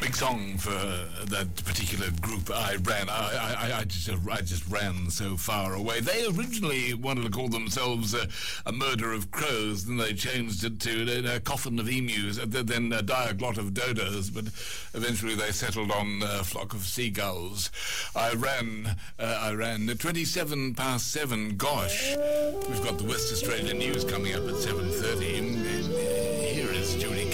Big song for that particular group. I just ran so far away. They originally wanted to call themselves a murder of crows, then they changed it to a coffin of emus, then a diaglot of dodos, but eventually they settled on a flock of seagulls. I ran 27 past 7. Gosh, we've got the West Australian news coming up at 7:30. Here is Judy